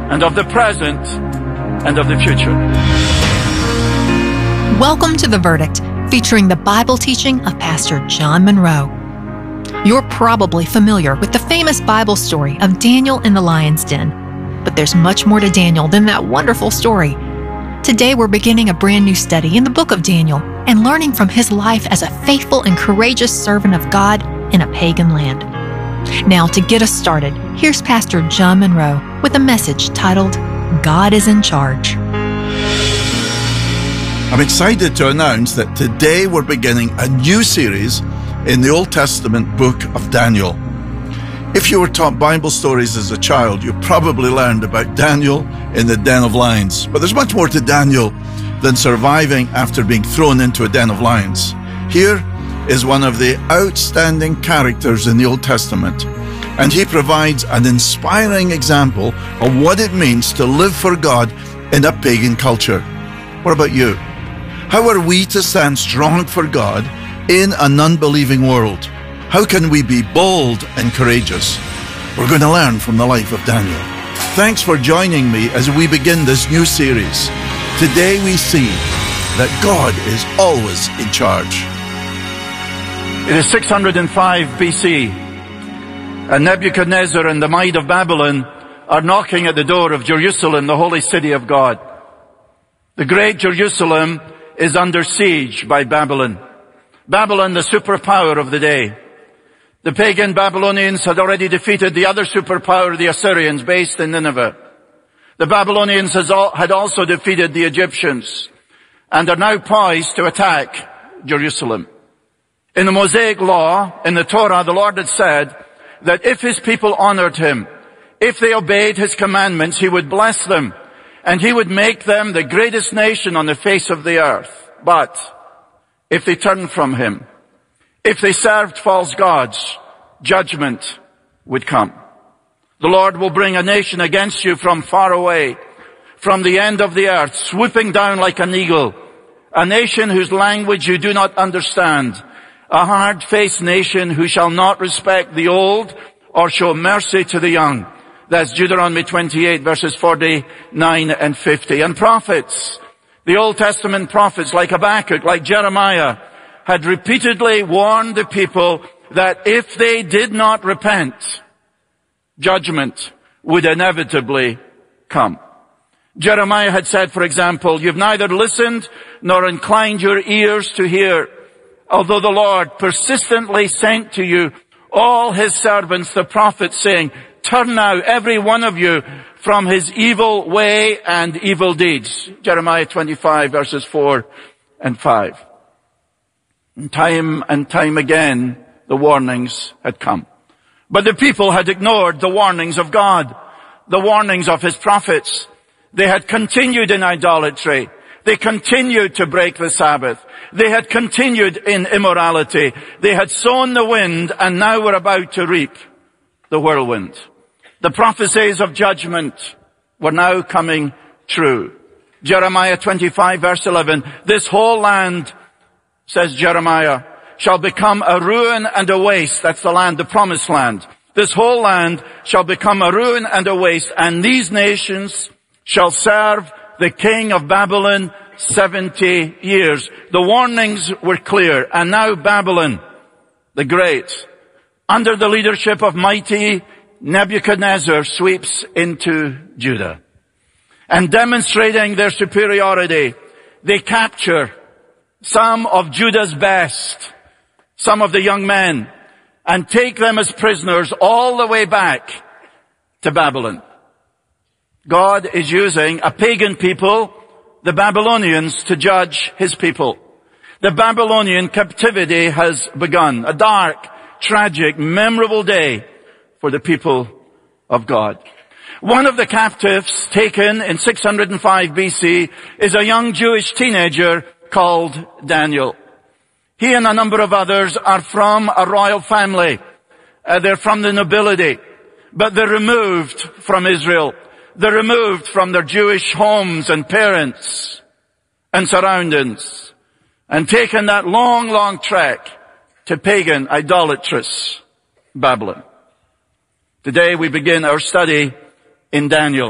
and of the present, and of the future. Welcome to The Verdict, featuring the Bible teaching of Pastor John Monroe. You're probably familiar with the famous Bible story of Daniel in the lion's den, but there's much more to Daniel than that wonderful story. Today we're beginning a brand new study in the book of Daniel and learning from his life as a faithful and courageous servant of God in a pagan land. Now, to get us started, here's Pastor John Monroe with a message titled, God is in Charge. I'm excited to announce that today we're beginning a new series in the Old Testament book of Daniel. If you were taught Bible stories as a child, you probably learned about Daniel in the den of lions. But there's much more to Daniel than surviving after being thrown into a den of lions. Here is one of the outstanding characters in the Old Testament, and he provides an inspiring example of what it means to live for God in a pagan culture. What about you? How are we to stand strong for God in an unbelieving world? How can we be bold and courageous? We're going to learn from the life of Daniel. Thanks for joining me as we begin this new series. Today we see that God is always in charge. It is 605 BC, and Nebuchadnezzar and the might of Babylon are knocking at the door of Jerusalem, the holy city of God. The great Jerusalem is under siege by Babylon. Babylon, the superpower of the day. The pagan Babylonians had already defeated the other superpower, the Assyrians, based in Nineveh. The Babylonians had also defeated the Egyptians and are now poised to attack Jerusalem. In the Mosaic law, in the Torah, the Lord had said that if his people honored him, if they obeyed his commandments, he would bless them and he would make them the greatest nation on the face of the earth. But if they turned from him, if they served false gods, judgment would come. The Lord will bring a nation against you from far away, from the end of the earth, swooping down like an eagle, a nation whose language you do not understand, a hard-faced nation who shall not respect the old or show mercy to the young. That's Deuteronomy 28 verses 49 and 50. And prophets, the Old Testament prophets like Habakkuk, like Jeremiah, had repeatedly warned the people that if they did not repent, judgment would inevitably come. Jeremiah had said, for example, you've neither listened nor inclined your ears to hear, although the Lord persistently sent to you all his servants, the prophets, saying, turn now, every one of you, from his evil way and evil deeds. Jeremiah 25 verses 4 and 5. And time again, the warnings had come. But the people had ignored the warnings of God, the warnings of his prophets. They had continued in idolatry. They continued to break the Sabbath. They had continued in immorality. They had sown the wind and now were about to reap the whirlwind. The prophecies of judgment were now coming true. Jeremiah 25 verse 11, this whole land, says Jeremiah, shall become a ruin and a waste. That's the land, the promised land. This whole land shall become a ruin and a waste, and these nations shall serve the king of Babylon 70 years. The warnings were clear, and now Babylon, the great, under the leadership of mighty Nebuchadnezzar, sweeps into Judah. And demonstrating their superiority, they capture some of Judah's best, some of the young men, and take them as prisoners all the way back to Babylon. God is using a pagan people, the Babylonians, to judge his people. The Babylonian captivity has begun. A dark, tragic, memorable day for the people of God. One of the captives taken in 605 BC is a young Jewish teenager called Daniel. He and a number of others are from a royal family. They're from the nobility, but they're removed from Israel. They're removed from their Jewish homes and parents and surroundings and taken that long, long trek to pagan, idolatrous Babylon. Today we begin our study in Daniel.